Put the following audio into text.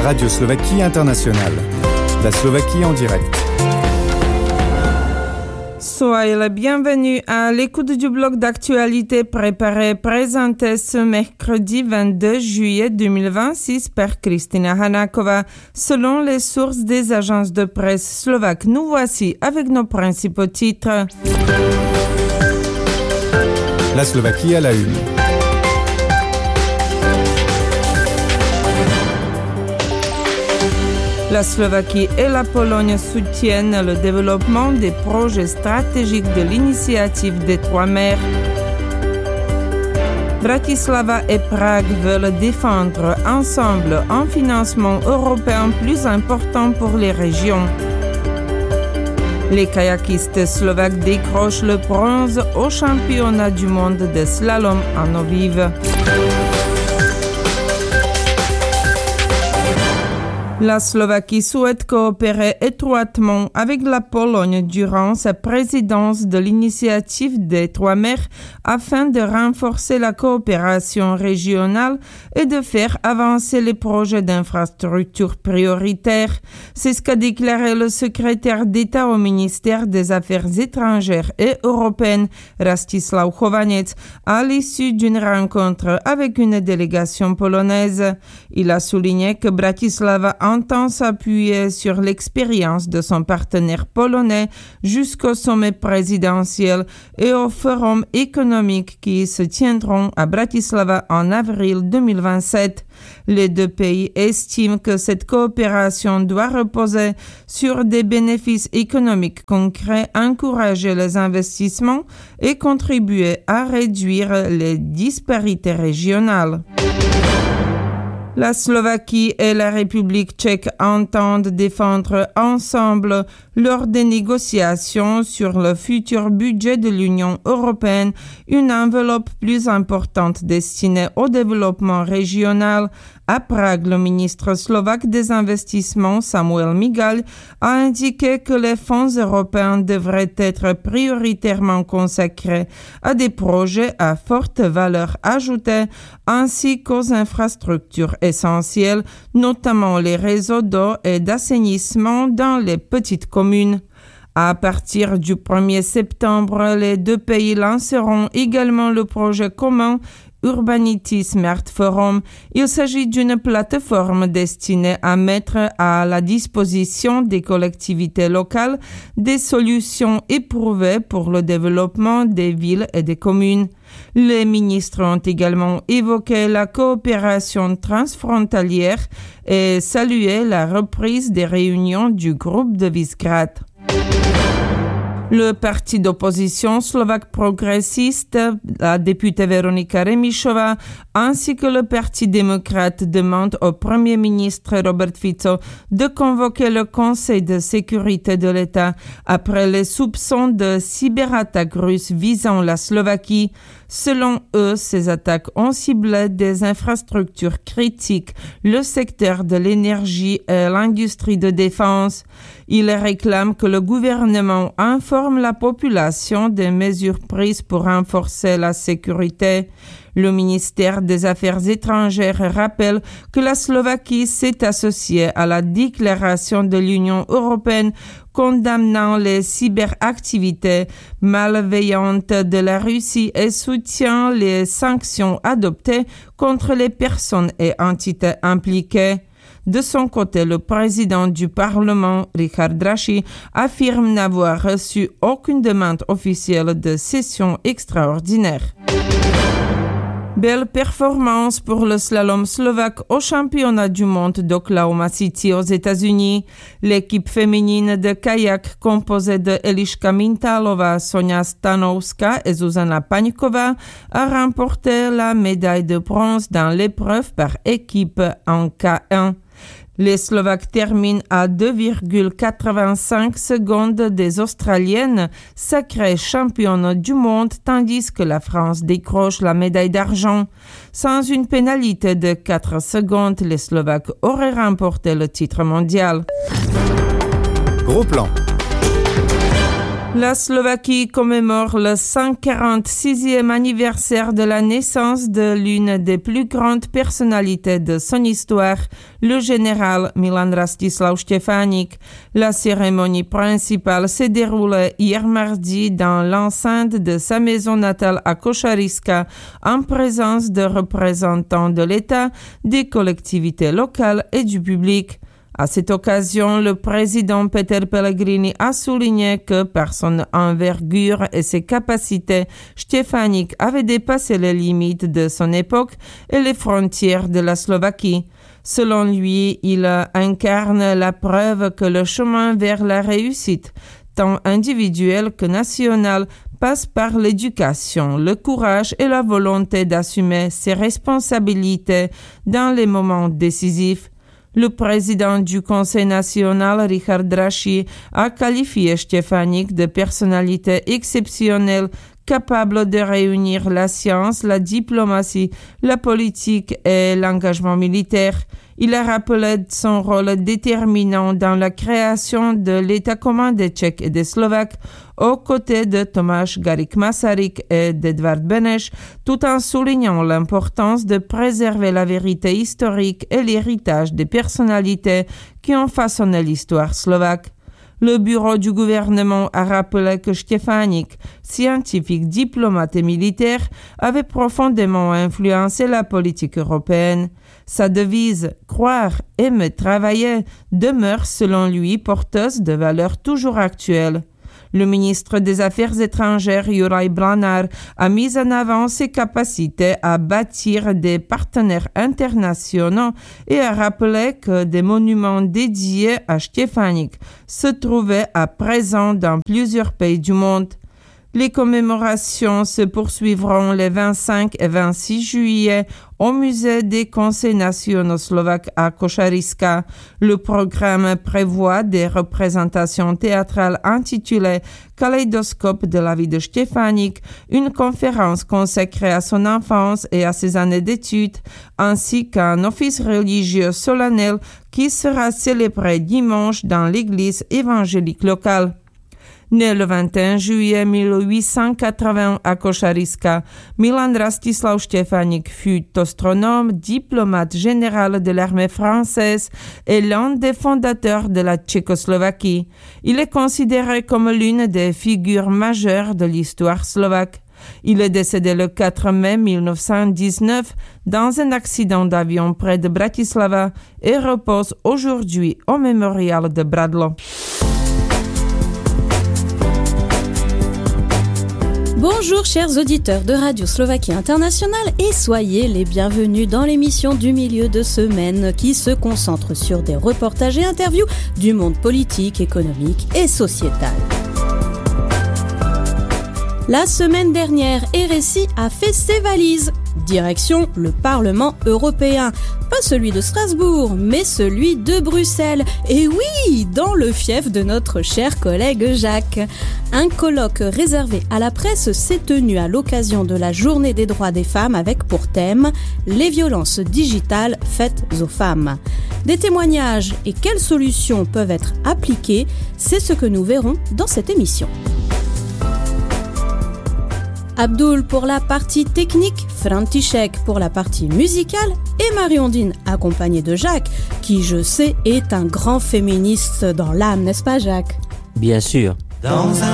Radio Slovaquie Internationale. La Slovaquie en direct. Soyez les bienvenus à l'écoute du bloc d'actualité préparé et présenté ce mercredi 22 juillet 2026 par Kristina Hanáková. Selon les sources des agences de presse slovaques, nous voici avec nos principaux titres. La Slovaquie à la une. La Slovaquie et la Pologne soutiennent le développement des projets stratégiques de l'initiative des Trois mers. Bratislava et Prague veulent défendre ensemble un financement européen plus important pour les régions. Les kayakistes slovaques décrochent le bronze au championnat du monde de slalom en eau vive. La Slovaquie souhaite coopérer étroitement avec la Pologne durant sa présidence de l'initiative des Trois mers afin de renforcer la coopération régionale et de faire avancer les projets d'infrastructures prioritaires. C'est ce qu'a déclaré le secrétaire d'État au ministère des Affaires étrangères et européennes, Rastislav Chovanec, à l'issue d'une rencontre avec une délégation polonaise. Il a souligné que Bratislava entend s'appuyer sur l'expérience de son partenaire polonais jusqu'au sommet présidentiel et au forum économique qui se tiendront à Bratislava en avril 2027. Les deux pays estiment que cette coopération doit reposer sur des bénéfices économiques concrets, encourager les investissements et contribuer à réduire les disparités régionales. La Slovaquie et la République tchèque entendent défendre ensemble lors des négociations sur le futur budget de l'Union européenne une enveloppe plus importante destinée au développement régional. À Prague, le ministre slovaque des investissements, Samuel Migal, a indiqué que les fonds européens devraient être prioritairement consacrés à des projets à forte valeur ajoutée ainsi qu'aux infrastructures essentielles, notamment les réseaux d'eau et d'assainissement dans les petites communes. À partir du 1er septembre, les deux pays lanceront également le projet commun Urbanity Smart Forum. Il s'agit d'une plateforme destinée à mettre à la disposition des collectivités locales des solutions éprouvées pour le développement des villes et des communes. Les ministres ont également évoqué la coopération transfrontalière et salué la reprise des réunions du groupe de Visegrad. Le parti d'opposition slovaque progressiste, la députée Veronika Remišová, ainsi que le parti démocrate demandent au Premier ministre Robert Fico de convoquer le Conseil de sécurité de l'État après les soupçons de cyberattaques russes visant la Slovaquie. Selon eux, ces attaques ont ciblé des infrastructures critiques, le secteur de l'énergie et l'industrie de défense. Ils réclament que le gouvernement informe la population des mesures prises pour renforcer la sécurité. Le ministère des Affaires étrangères rappelle que la Slovaquie s'est associée à la déclaration de l'Union européenne condamnant les cyberactivités malveillantes de la Russie et soutient les sanctions adoptées contre les personnes et entités impliquées. De son côté, le président du Parlement, Richard Draši, affirme n'avoir reçu aucune demande officielle de session extraordinaire. Belle performance pour le slalom slovaque au championnat du monde d'Oklahoma City aux États-Unis. L'équipe féminine de kayak composée de Eliška Mintálová, Sonia Stanovská et Zuzana Paňková a remporté la médaille de bronze dans l'épreuve par équipe en K1. Les Slovaques terminent à 2,85 secondes des Australiennes, sacrées championnes du monde, tandis que la France décroche la médaille d'argent. Sans une pénalité de 4 secondes, les Slovaques auraient remporté le titre mondial. Gros plan. La Slovaquie commémore le 146e anniversaire de la naissance de l'une des plus grandes personnalités de son histoire, le général Milan Rastislav Štefánik. La cérémonie principale s'est déroulée hier mardi dans l'enceinte de sa maison natale à Košariska, en présence de représentants de l'État, des collectivités locales et du public. À cette occasion, le président Peter Pellegrini a souligné que par son envergure et ses capacités, Štefánik avait dépassé les limites de son époque et les frontières de la Slovaquie. Selon lui, il incarne la preuve que le chemin vers la réussite, tant individuelle que nationale, passe par l'éducation, le courage et la volonté d'assumer ses responsabilités dans les moments décisifs. Le président du Conseil national, Richard Draši, a qualifié Štefánik de personnalité exceptionnelle, capable de réunir la science, la diplomatie, la politique et l'engagement militaire. Il a rappelé son rôle déterminant dans la création de l'État commun des Tchèques et des Slovaques, aux côtés de Tomáš Garrigue-Masaryk et d'Edvard Beneš, tout en soulignant l'importance de préserver la vérité historique et l'héritage des personnalités qui ont façonné l'histoire slovaque. Le bureau du gouvernement a rappelé que Štefánik, scientifique, diplomate et militaire, avait profondément influencé la politique européenne. Sa devise « Croire, aimer, travailler » demeure selon lui porteuse de valeurs toujours actuelles. Le ministre des Affaires étrangères, Juraj Blanár, a mis en avant ses capacités à bâtir des partenaires internationaux et a rappelé que des monuments dédiés à Štefánik se trouvaient à présent dans plusieurs pays du monde. Les commémorations se poursuivront les 25 et 26 juillet au musée des Conseils nationaux slovaques à Košariska. Le programme prévoit des représentations théâtrales intitulées Kaléidoscope de la vie de Štefánik, une conférence consacrée à son enfance et à ses années d'études, ainsi qu'un office religieux solennel qui sera célébré dimanche dans l'église évangélique locale. Né le 21 juillet 1880 à Košariska, Milan Rastislav Štefánik fut astronome, diplomate général de l'armée française et l'un des fondateurs de la Tchécoslovaquie. Il est considéré comme l'une des figures majeures de l'histoire slovaque. Il est décédé le 4 mai 1919 dans un accident d'avion près de Bratislava et repose aujourd'hui au mémorial de Bradlo. Bonjour chers auditeurs de Radio Slovaquie Internationale et soyez les bienvenus dans l'émission du milieu de semaine qui se concentre sur des reportages et interviews du monde politique, économique et sociétal. La semaine dernière, RSI a fait ses valises. Direction le Parlement européen. Pas celui de Strasbourg, mais celui de Bruxelles. Et oui, dans le fief de notre cher collègue Jacques. Un colloque réservé à la presse s'est tenu à l'occasion de la Journée des droits des femmes avec pour thème « Les violences digitales faites aux femmes ». Des témoignages et quelles solutions peuvent être appliquées, c'est ce que nous verrons dans cette émission. Abdul pour la partie technique, František pour la partie musicale et Marie-Ondine accompagnée de Jacques, qui je sais est un grand féministe dans l'âme, n'est-ce pas Jacques ? Bien sûr. Dans un